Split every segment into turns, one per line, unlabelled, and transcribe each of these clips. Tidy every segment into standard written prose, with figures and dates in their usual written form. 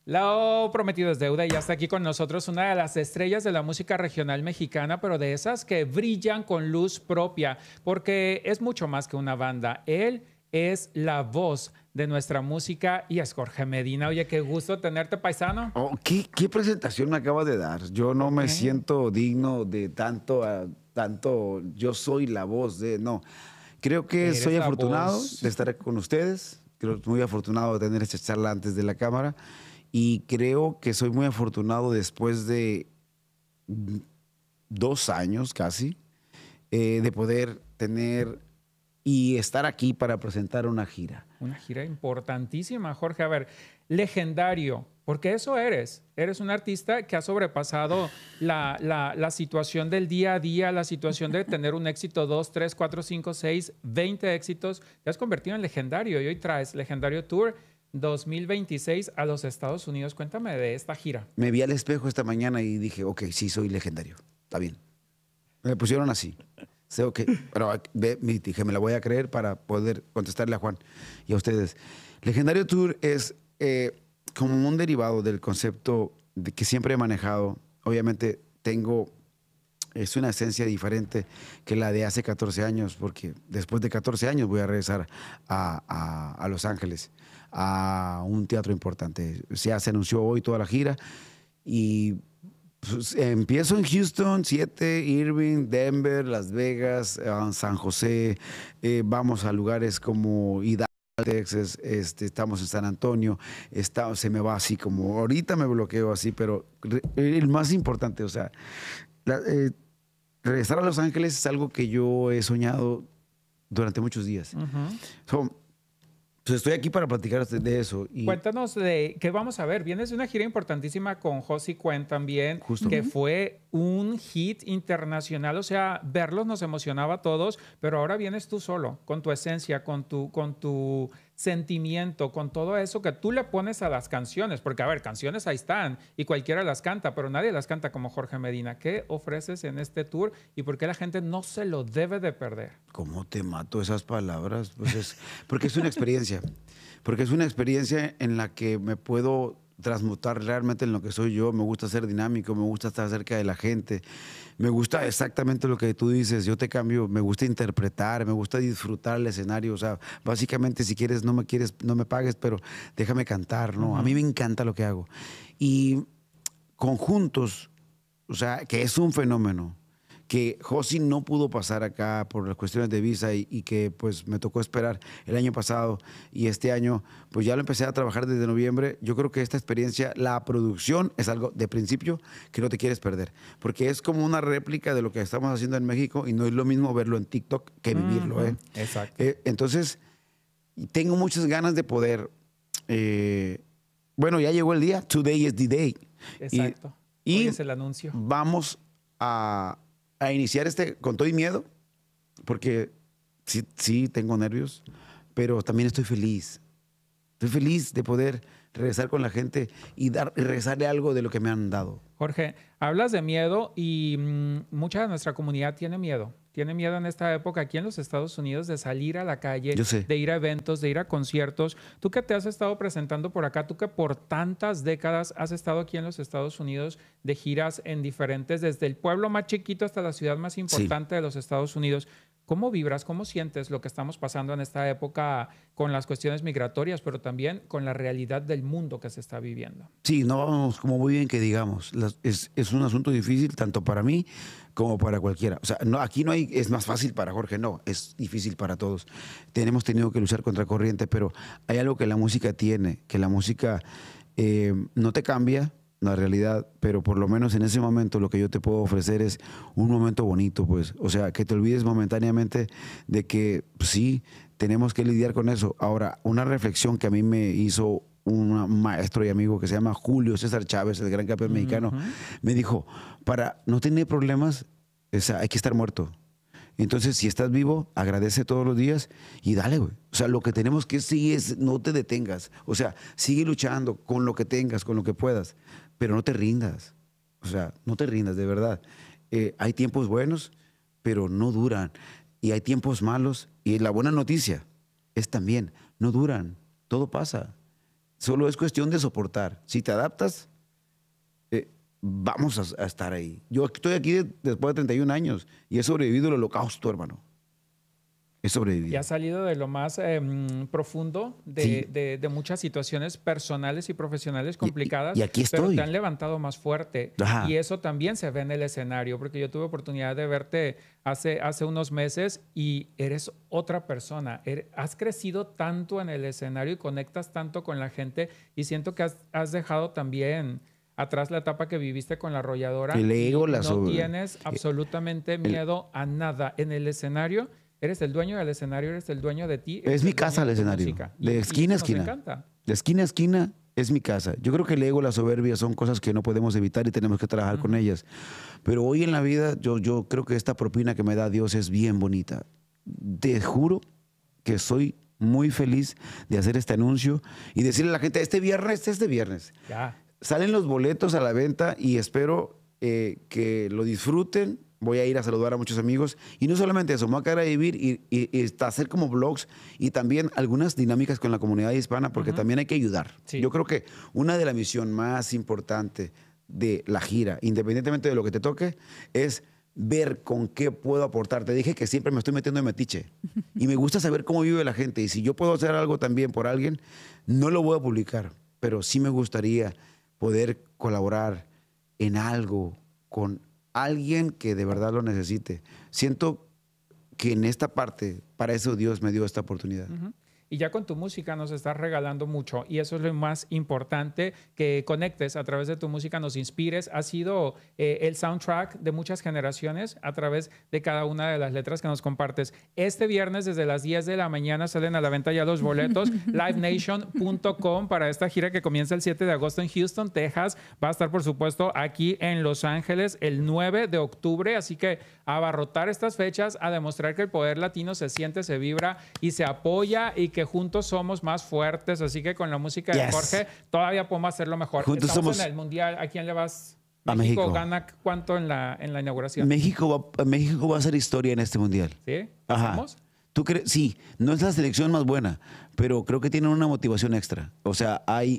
Lo prometido es deuda y ya está aquí con nosotros una de las estrellas de la música regional mexicana, pero de esas que brillan con luz propia, porque es mucho más que una banda. Él es la voz de nuestra música y es Jorge Medina. Oye, qué gusto tenerte, paisano.
Oh, ¿qué presentación me acabas de dar? Yo no
¿Por
me
qué?
siento digno de tanto, yo soy la voz de, no. Creo que
Eres
soy
la
afortunado de
voz.
estar con ustedes, creo muy afortunado de tener esta charla antes de la cámara y creo que soy muy afortunado después de 2 años casi, de poder tener y estar aquí para presentar una gira.
Una gira importantísima, Jorge. A ver, legendario, porque eso eres. Eres un artista que ha sobrepasado la situación del día a día, la situación de tener un éxito, 2, 3, 4, 5, 6, 20 éxitos. Te has convertido en legendario y hoy traes Legendario Tour 2026 a los Estados Unidos. Cuéntame de esta gira.
Me vi al espejo esta mañana y dije, ok, sí, soy legendario, está bien. Me pusieron así. Sé, ok, pero dije, me la voy a creer para poder contestarle a Juan y a ustedes. Legendario Tour es como un derivado del concepto de que siempre he manejado. Obviamente es una esencia diferente que la de hace 14 años, porque después de 14 años voy a regresar a Los Ángeles, a un teatro importante. Ya se anunció hoy toda la gira y pues, empiezo en Houston, 7, Irving, Denver, Las Vegas, San José. Vamos a lugares como Hidalgo, Texas, estamos en San Antonio. Se me va así como, ahorita me bloqueo así, pero el más importante, o sea, la- eh, regresar a Los Ángeles es algo que yo he soñado durante muchos días.
Ujú.
So, pues estoy aquí para platicar de eso y
Cuéntanos de qué vamos a ver. Vienes de una gira importantísima con Josie Cuen también,
justo.
que fue un hit internacional. O sea, verlos nos emocionaba a todos, pero ahora vienes tú solo, con tu esencia, con tu sentimiento, con todo eso que tú le pones a las canciones. Porque, a ver, canciones ahí están y cualquiera las canta, pero nadie las canta como Jorge Medina. ¿Qué ofreces en este tour y por qué la gente no se lo debe de perder?
¿Cómo te mato esas palabras? Pues porque es una experiencia. Porque es una experiencia en la que me puedo transmutar realmente en lo que soy yo. Me gusta ser dinámico, me gusta estar cerca de la gente. Me gusta exactamente lo que tú dices. Yo te cambio, me gusta interpretar, me gusta disfrutar el escenario. O sea, básicamente si quieres, no me pagues, pero déjame cantar, ¿no? A mí
Ujú.
me encanta lo que hago. Y conjuntos, o sea, que es un fenómeno que Josi no pudo pasar acá por las cuestiones de visa y que pues me tocó esperar el año pasado y este año pues ya lo empecé a trabajar desde noviembre. Yo creo que esta experiencia, la producción es algo de principio que no te quieres perder, porque es como una réplica de lo que estamos haciendo en México y no es lo mismo verlo en TikTok que vivirlo, ¿eh?
Ujú. Exacto,
Entonces, tengo muchas ganas de poder, eh, bueno, ya llegó el día, today is the day. Y,
exacto. Hoy
y
es el anuncio.
vamos a iniciar con todo y miedo, porque sí tengo nervios, pero también estoy feliz. Estoy feliz de poder regresar con la gente y regresarle algo de lo que me han dado.
Jorge, hablas de miedo y mucha de nuestra comunidad tiene miedo. Tiene miedo en esta época aquí en los Estados Unidos de salir a la calle,
Yo sé.
de ir a eventos, de ir a conciertos. Tú que te has estado presentando por acá, tú que por tantas décadas has estado aquí en los Estados Unidos de giras en diferentes, desde el pueblo más chiquito hasta la ciudad más
Sí.
importante de los Estados Unidos. ¿Cómo vibras, cómo sientes lo que estamos pasando en esta época con las cuestiones migratorias, pero también con la realidad del mundo que se está viviendo?
Sí, no vamos como muy bien que digamos. Es un asunto difícil tanto para mí como para cualquiera. O sea, no, aquí no hay, es más fácil para Jorge, no, es difícil para todos. Hemos tenido que luchar contra corriente, pero hay algo que la música tiene, que la música no te cambia la realidad, pero por lo menos en ese momento lo que yo te puedo ofrecer es un momento bonito, pues. O sea, que te olvides momentáneamente de que pues, sí, tenemos que lidiar con eso. Ahora, una reflexión que a mí me hizo un maestro y amigo que se llama Julio César Chávez, el gran campeón mexicano,
Ujú.
me dijo, para no tener problemas, o sea, hay que estar muerto. Entonces, si estás vivo, agradece todos los días y dale, güey. O sea, lo que tenemos que seguir es no te detengas. O sea, sigue luchando con lo que tengas, con lo que puedas, pero no te rindas. O sea, no te rindas, de verdad. Hay tiempos buenos, pero no duran. Y hay tiempos malos. Y la buena noticia es también, no duran. Todo pasa. Solo es cuestión de soportar. Si te adaptas, vamos a estar ahí. Yo estoy aquí después de 31 años y he sobrevivido el holocausto, hermano. He sobrevivido.
Y has salido de lo más profundo de muchas situaciones personales y profesionales complicadas.
Y aquí estoy.
Pero te han levantado más fuerte.
Ajá.
Y eso también se ve en el escenario, porque yo tuve oportunidad de verte hace unos meses y eres otra persona. Has crecido tanto en el escenario y conectas tanto con la gente y siento que has dejado también atrás la etapa que viviste con la arrolladora.
El ego,
no tienes absolutamente miedo a nada. En el escenario eres el dueño del escenario, eres el dueño de ti.
Es mi casa el escenario. De esquina a esquina.
Nos encanta.
De esquina a esquina es mi casa. Yo creo que el ego, la soberbia son cosas que no podemos evitar y tenemos que trabajar con ellas. Pero hoy en la vida yo creo que esta propina que me da Dios es bien bonita. Te juro que soy muy feliz de hacer este anuncio y decirle a la gente, este viernes.
Ya.
Salen los boletos a la venta y espero que lo disfruten. Voy a ir a saludar a muchos amigos. Y no solamente eso, me voy a quedar a vivir y hacer como vlogs y también algunas dinámicas con la comunidad hispana, porque también hay que ayudar.
Sí.
Yo creo que una de las misiones más importantes de la gira, independientemente de lo que te toque, es ver con qué puedo aportar. Te dije que siempre me estoy metiendo en metiche y me gusta saber cómo vive la gente. Y si yo puedo hacer algo también por alguien, no lo voy a publicar, pero sí me gustaría poder colaborar en algo con alguien que de verdad lo necesite. Siento que en esta parte, para eso Dios me dio esta oportunidad.
Y ya con tu música nos estás regalando mucho y eso es lo más importante, que conectes a través de tu música, nos inspires. Ha sido el soundtrack de muchas generaciones a través de cada una de las letras que nos compartes. Este viernes desde las 10 de la mañana salen a la venta ya los boletos. livenation.com para esta gira que comienza el 7 de agosto en Houston, Texas. Va a estar, por supuesto, aquí en Los Ángeles el 9 de octubre. Así que a abarrotar estas fechas, a demostrar que el poder latino se siente, se vibra y se apoya y que juntos somos más fuertes. Así que con la música de Jorge todavía podemos hacerlo mejor.
Juntos
Estamos
somos...
en el Mundial. ¿A quién le vas?
A México.
¿Gana cuánto en la inauguración?
México va a hacer historia en este Mundial.
¿Sí?
Ajá.
¿Estamos?
¿Tú crees? Sí, no es la selección más buena, pero creo que tienen una motivación extra. O sea, hay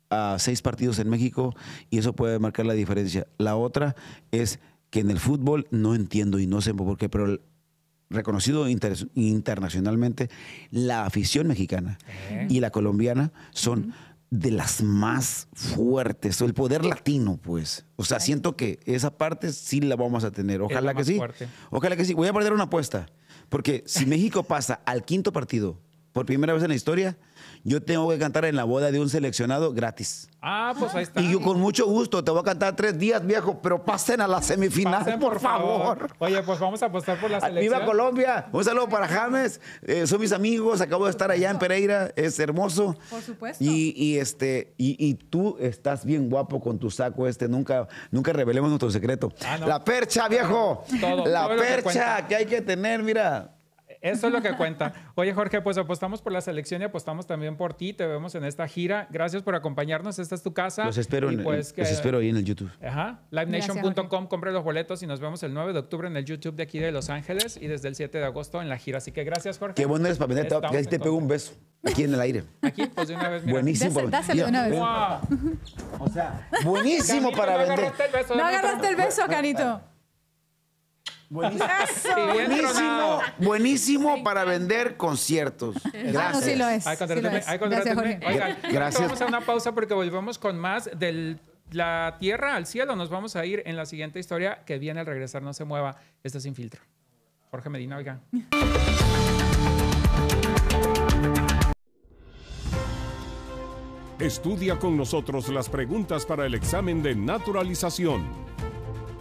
6 partidos en México y eso puede marcar la diferencia. La otra es que en el fútbol no entiendo y no sé por qué, pero reconocido internacionalmente, la afición mexicana y la colombiana son de las más fuertes, el poder latino, pues. O sea, siento que esa parte sí la vamos a tener. Ojalá que sí.
Fuerte.
Ojalá que sí. Voy a perder una apuesta, porque si México pasa al 5º partido por primera vez en la historia, yo tengo que cantar en la boda de un seleccionado gratis.
Ah, pues ahí está.
Y yo con mucho gusto te voy a cantar 3 días, viejo, pero pasen a la semifinal,
Pasen,
por favor.
Oye, pues vamos a apostar por la selección.
¡Viva Colombia! Un saludo para James. Son mis amigos. Acabo de estar allá en Pereira. Es hermoso.
Por supuesto.
Y tú estás bien guapo con tu saco Nunca revelemos nuestro secreto.
No.
La percha, viejo.
Todo
la
lo que
percha
cuenta.
que hay que tener, mira.
Eso es lo que cuenta. Oye, Jorge, pues apostamos por la selección y apostamos también por ti. Te vemos en esta gira. Gracias por acompañarnos. Esta es tu casa.
Los espero,
pues
los espero ahí en el YouTube.
Ajá. livenation.com. Compre los boletos y nos vemos el 9 de octubre en el YouTube de aquí de Los Ángeles y desde el 7 de agosto en la gira. Así que gracias, Jorge.
Qué bueno eres para vender. Ahí te pego un beso. Aquí en el aire.
Aquí, pues de una vez. Mira.
Buenísimo.
Dáselo de una vez.
Wow.
O sea, buenísimo
Canito,
para
no
vender.
agarraste el beso de
No
mi
agarraste el beso, Canito.
Buenísimo.
Sí, bien tronado.
Buenísimo para vender conciertos. Gracias.
sí lo es.
Ay,
Sí lo
contráteme,
es.
ay,
Gracias,
contráteme.
Jorge.
Oigan,
Gracias.
vamos a una pausa porque volvemos con más de la tierra al cielo. Nos vamos a ir en la siguiente historia que viene al regresar. No se mueva. Esto es Sin Filtro. Jorge Medina, oiga.
Estudia con nosotros las preguntas para el examen de naturalización.